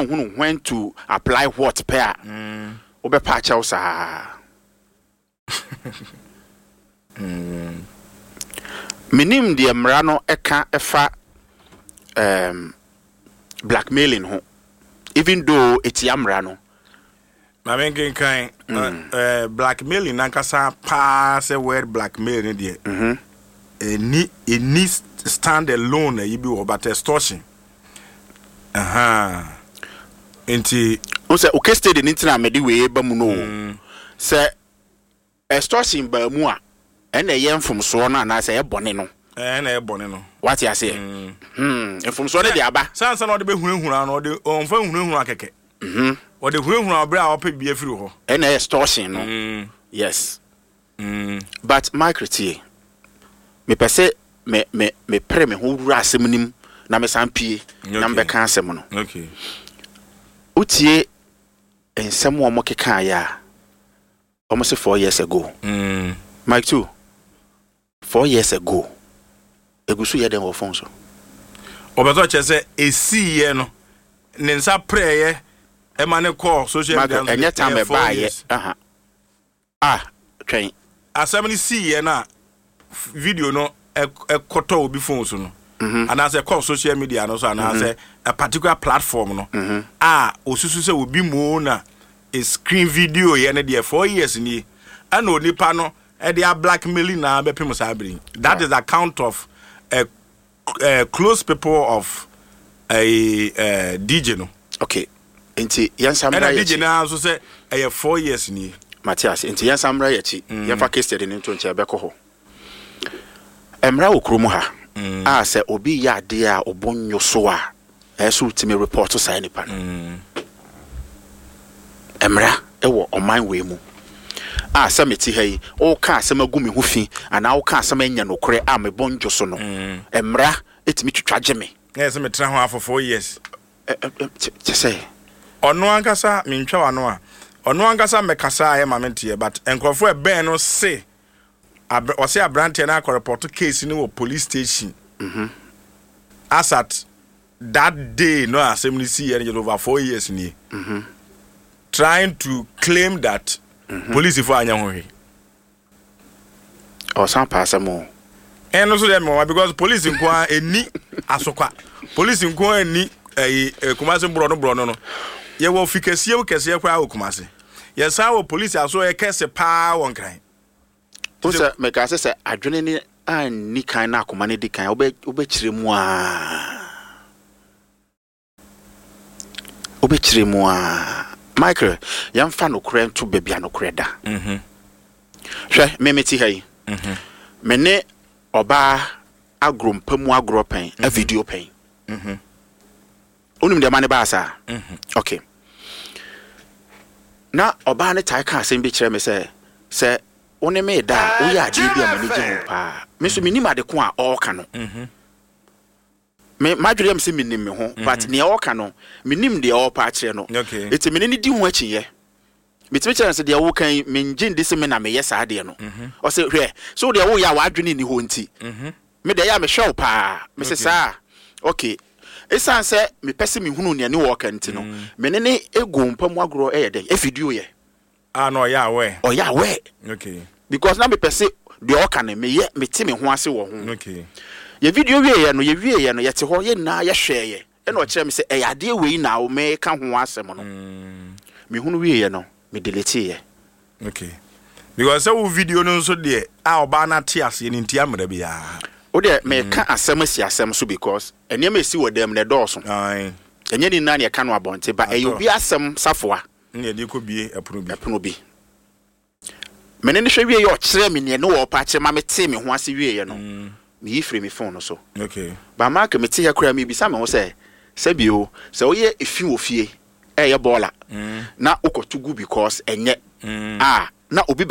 when to apply what pair. Obe patch out Minim de mrano eka efa blackmailing ho. Even though it's yamrano. My main kind blackmailing nankasa pass a word blackmailing there. It needs stand alone you be about extortion. Inti say okay stay the internet me di we ba mu no. Say extortion ba mu a and a yam from so na say e bone no. Na e bone no. What you say? From so dey aba. Sansa no de be hunhun no de on fa hunhun akeke. Or the hunhun abra ope bi afiri ho. And extortion no. Yes. But my critique me pese me pre me ho wura asem nim na me sampie na me ka asem no. Okay. Utie ensem wo mo keka ya almost 4 years ago. Mike too. 4 years ago. Egusu ye den wo phone so. Obeto che se esi ye no. Ne nsa prayer e ma ne call social media. Enye time ba ye. Train. Asem ni see ye na video no e koto obi phone so no. And as a call social media no so and as a particular platform no. Osusu se obi mo na a screen video ye na there 4 years ni. And onipa no e dey blackmailing na be pem sabring. That is the account of close people of a DJ no. Okay. Enti yansamra DJ na so say 4 years ni. Matthias, enti yansamra yachi. Yafa case de nto nche be ko ho. Emra okromu ha. Se obi ya de a obonyo so a eso ultimate report to sign nipa. Emra ewo oman we mu. Se meti ha yi o ka asem agu me ho fi ana o ka asem anya no kore a me bonjo so no. Emra etimi twitwaje me. Yes, me tra ho for 4 years. Say ono ankasa me ntwa wano a ono ankasa me kasa aye ma mentie but enkrofo e ben no say o say abrante na report case ni wo police station. As at that day no assembly see over 4 years ni. Trying to claim that police for anya ho he. O san pass mo. No so dem because police nko eni asokwa. Police nko eni kumase bro no. Ye wo fikasie wo kese kwa kumase. Ye sa wo police aso e kese pa won kan. Osa me ka se adwene ni ani kan na akoma ne di kan obe kire mu a. Obe kire mu a. Michael, yamfa no kure nto bebia no kure da. Hwe memeti hai. Me ne oba agrompamu agropen a video pen. Onum de mane ba sa. Okay. Na oba ne tai kan asem bi kire me se one me da o ya ade bi amane je pa. Me so minim ade ko a o ka no. Me madwere am se minim me ho but ne o ka no minim de o pa kire no. Eti me ne di ho achiye. Metime kire se de wo kan menjin de se me na me yes ade no. O se hwe so de wo ya wa adwene ni ho nti. Me de ya me hwe pa. Me se sa okay. Esan se me pese me hunu ne wo ka nti no. Me ne egu mpamu agro e de video ye. No ya we. O ya we. Okay. Because na me pese de o ka ne me ye me ti me ho ase wo ho. Okay. Ye video wie ye no ye te ho ye na ye hwe ye. E no kire me se e ade we na o me ka ho asem no. Me hunu wie ye no me delete ye. Okay. Because that video no so de oba na te ase ni ntia mra bia. O de me ka asem si asem so because ene me si wo dem ne dɔɔso. Ai. Enye ni na ne ka no abonte ba e obi asem safoa. Ne de ko bie epono bi. Me ne hwe wie ye o kire me ne wo pa kire ma me te me ho ase wie ye no. Me yi free me phone no so. Okay. Ba ma ka me te ya kura me bi sa me ho se bio se wo ye efi wo fie e ye bola. Na ukotugu because enye na obi